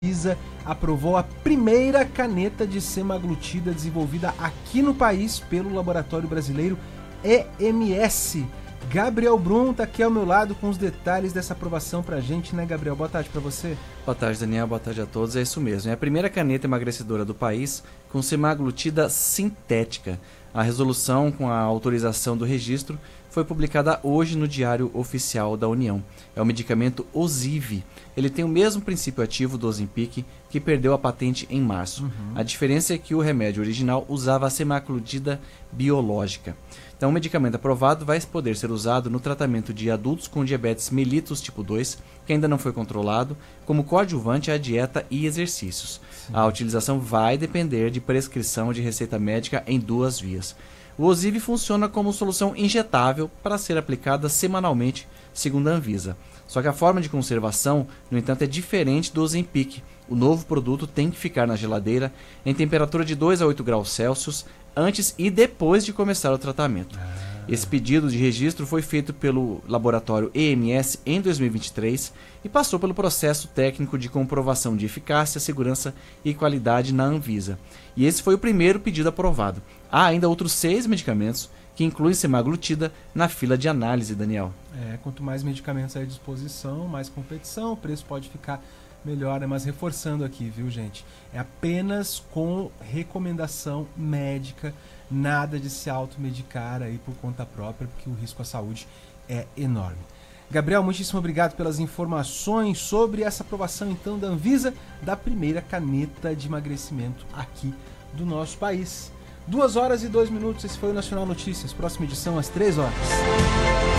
Anvisa aprovou a primeira caneta de semaglutida desenvolvida aqui no país pelo laboratório brasileiro EMS. Gabriel Brum tá aqui ao meu lado com os detalhes dessa aprovação pra gente, né, Gabriel? Boa tarde pra você. Boa tarde, Daniel. Boa tarde a todos. É isso mesmo. É a primeira caneta emagrecedora do país com semaglutida sintética. A resolução com a autorização do registro foi publicada hoje no Diário Oficial da União. É o medicamento Ozivy. Ele tem o mesmo princípio ativo do Ozempic, que perdeu a patente em março. A diferença é que o remédio original usava a semaglutida biológica. Então, o medicamento aprovado vai poder ser usado no tratamento de adultos com diabetes mellitus tipo 2, que ainda não foi controlado, como coadjuvante à dieta e exercícios. Sim. A utilização vai depender de prescrição de receita médica em 2 vias. O Ozivy funciona como solução injetável para ser aplicada semanalmente, segundo a Anvisa. Só que a forma de conservação, no entanto, é diferente do Ozempic. O novo produto tem que ficar na geladeira em temperatura de 2 a 8 graus Celsius antes e depois de começar o tratamento. Esse pedido de registro foi feito pelo laboratório EMS em 2023 e passou pelo processo técnico de comprovação de eficácia, segurança e qualidade na Anvisa. E esse foi o primeiro pedido aprovado. Há ainda outros 6 medicamentos que incluem semaglutida na fila de análise, Daniel. Quanto mais medicamentos à disposição, mais competição, o preço pode ficar melhor, né? Mas reforçando aqui, viu, gente? É apenas com recomendação médica, nada de se automedicar aí por conta própria, porque o risco à saúde é enorme. Gabriel, muitíssimo obrigado pelas informações sobre essa aprovação, então, da Anvisa, da primeira caneta de emagrecimento aqui do nosso país. 2 horas e 2 minutos, esse foi o Nacional Notícias. Próxima edição às 3 horas.